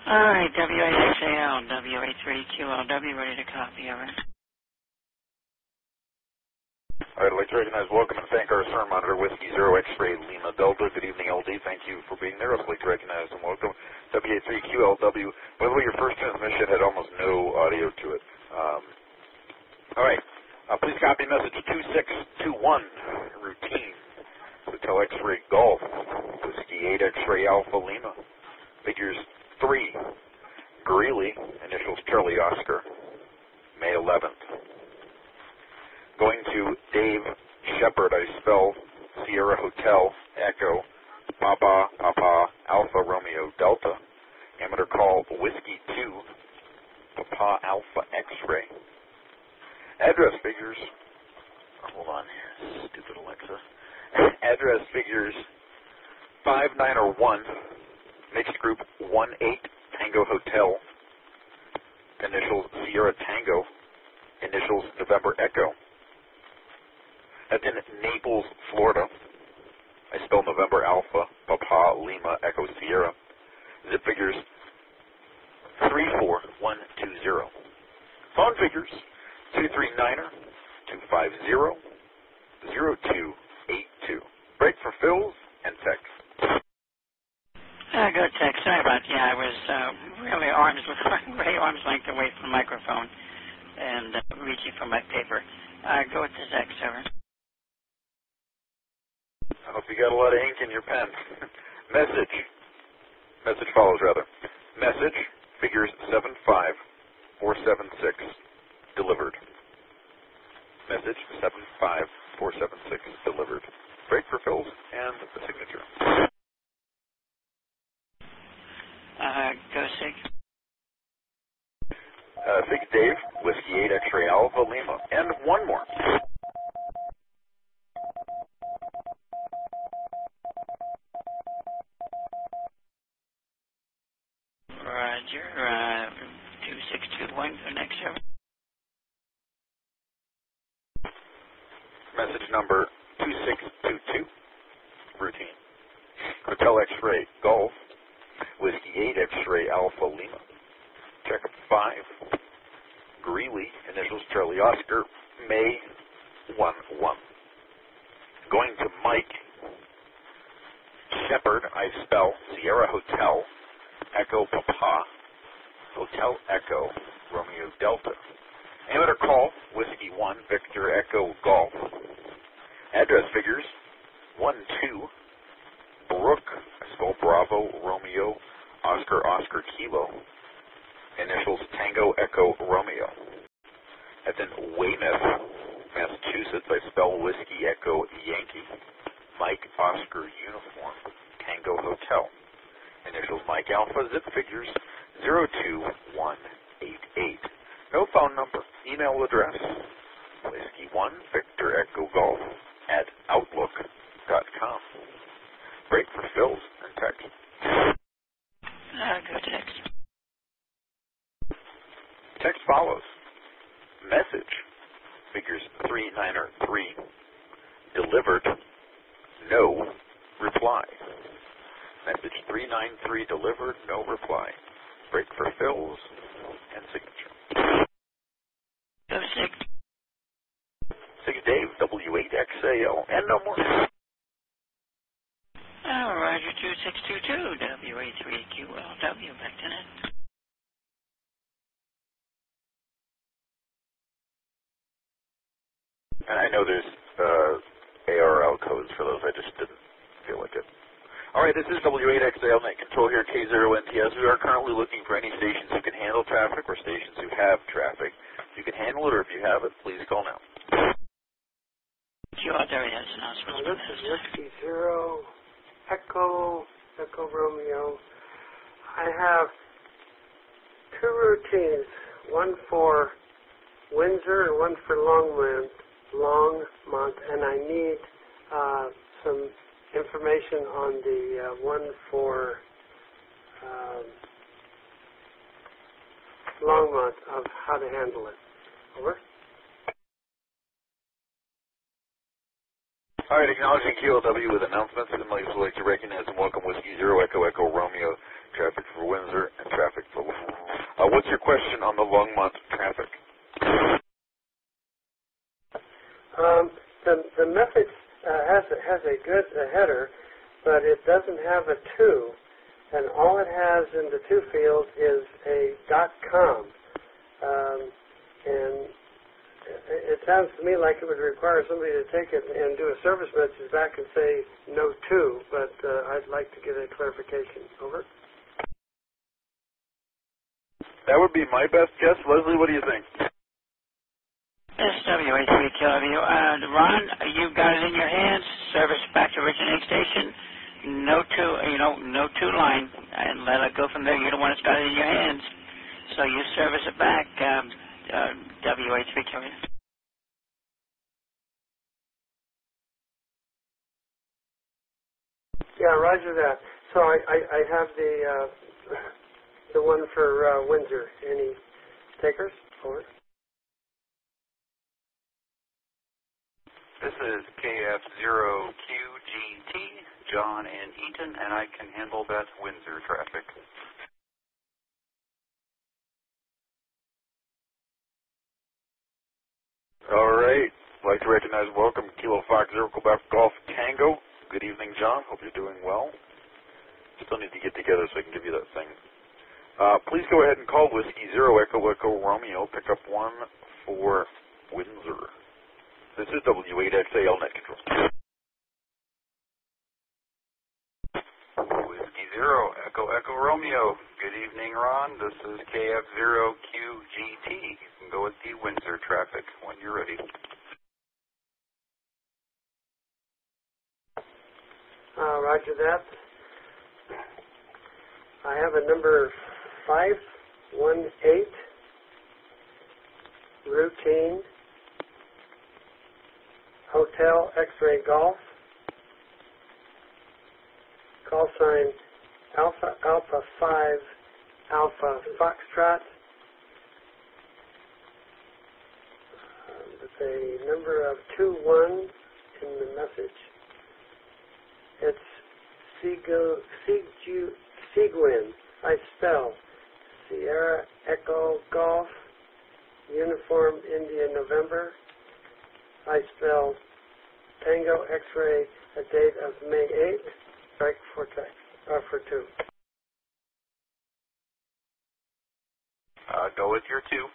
All right, WAXAL, WA3QLW, ready to copy, over. All right, I'd like to recognize, welcome, and thank our CERN monitor, Whiskey Zero X-Ray Lima Delta. Good evening, LD. Thank you for being there. I'd like to recognize and welcome WA3QLW. By the way, your first transmission had almost no audio to it. All right, please copy message 2621, routine, Hotel X-Ray Golf, Whiskey 8 X-Ray Alpha Lima, figures 3, Greeley, initials Charlie Oscar, May 11th. Going to Dave Shepard, I spell Sierra Hotel, Echo, Papa, Alpha Romeo Delta, amateur call Whiskey 2, Papa Alpha X-Ray. Address figures, hold on here, stupid Alexa. Address figures 5901, mixed group 18, Tango Hotel, initials Sierra Tango, initials November Echo. That's in Naples, Florida. I spell November Alpha, Papa, Lima, Echo, Sierra. Zip figures 34120. Phone figures 239-250-0282. Break for fills and text. Good text. Sorry about that. Yeah, I was really very arm's length away from the microphone and reaching for my paper. Go with the text, over. I hope you got a lot of ink in your pen. Message follows, rather. Message, figures 75476, delivered. Message 75476, delivered. Break for fills and the signature. Go Sig. Sig Dave, Whiskey 8 X-Ray Alpha Lima, and one more. Roger. 2621, go next, over. Message number 2622, routine. Hotel X-Ray Golf, Whiskey 8 X-Ray Alpha Lima. Checkup 5, Greeley, initials Charlie Oscar, May 11. Going to Mike Shepard, I spell Sierra Hotel, Echo Papa, Hotel Echo, Romeo Delta. Amateur call, Whiskey 1, Victor Echo Golf. Address figures 12, Brook, I spell Bravo, Romeo, Oscar Kilo. Initials Tango Echo Romeo. That's in Weymouth, Massachusetts. I spell Whiskey Echo Yankee. Mike Oscar Uniform, Tango Hotel. Initials Mike Alpha. Zip figures 02188. No phone number. Email address Whiskey 1 Victor Echo Golf at outlook.com. Break for fills and text. Go text. Text follows. Message, figures 393, delivered, no reply. Message 393, delivered, no reply. Break for fills and signature. Go Sig. Sig Dave, W8XAL, and no more. Roger, 2622, WA3QLW, back to net. And I know there's ARL codes for those. I just didn't feel like it. All right, this is W8XAL Net Control here, K0NTS. We are currently looking for any stations who can handle traffic or stations who have traffic. If you can handle it or if you have it, please call now. There he is. This is Whiskey 0, Echo Romeo. I have two routines, one for Windsor and one for Longmont, and I need some information on the one for Longmont of how to handle it. Over. All right, acknowledging QLW with announcements. I'd like to recognize and welcome Whiskey 0 Echo Romeo, traffic for Windsor and traffic What's your question on the Longmont traffic? The message has a good header, but it doesn't have a to, and all it has in the to field is a .com, and it sounds to me like it would require somebody to take it and do a service message back and say no to, but I'd like to get a clarification. Over. That would be my best guess. Leslie, what do you think? SWA3QW. Ron, you've got it in your hands. Service back to originating station. No to line, and let it go from there. You're the one that's got it in your hands, so you service it back. WA3QW. Yeah, roger that. So I have the one for Windsor. Any takers? Over. This is KF0QGT, John and Eaton, and I can handle that Windsor traffic. All right. I'd like to recognize welcome Kilo Fox Zero Quebec Golf Tango. Good evening, John. Hope you're doing well. Still need to get together so I can give you that thing. Please go ahead and call Whiskey Zero Echo Echo Romeo. Pick up one for Windsor. This is W8XAL Net Control. Whiskey Zero Echo Echo Romeo. Good evening, Ron. This is KF0QGT. You can go with the Windsor traffic when you're ready. Roger that. I have a number 518, routine, Hotel X-Ray Golf, call sign Alpha Alpha 5 Alpha Foxtrot, with a number of 21 in the message. It's Seguin. I spell Sierra Echo Golf, Uniform India November. I spell Tango X-Ray, a date of May 8th, strike for two. Go with your two.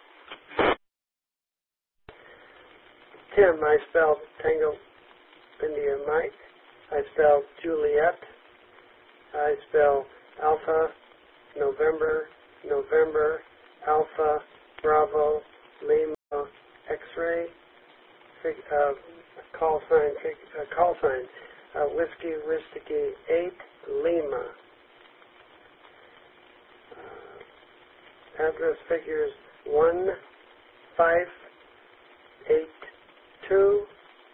Tim, I spell Tango India Mike. I spell Juliet. I spell Alpha November Alpha Bravo Lima X-Ray. Call sign Whiskey 8 Lima. Address figures 1582.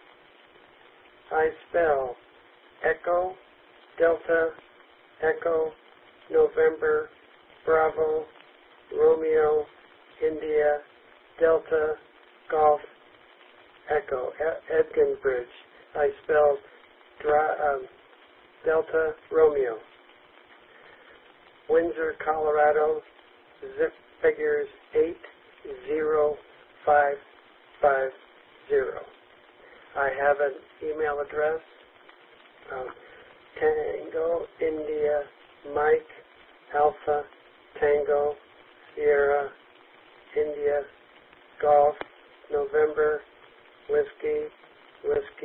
I spell Echo Delta Echo November Bravo Romeo India Delta Golf Echo Edginbridge. I spelled Delta Romeo. Windsor, Colorado. Zip figures 80550. I have an email address. Tango India Mike Alpha Tango Sierra India Golf November Whiskey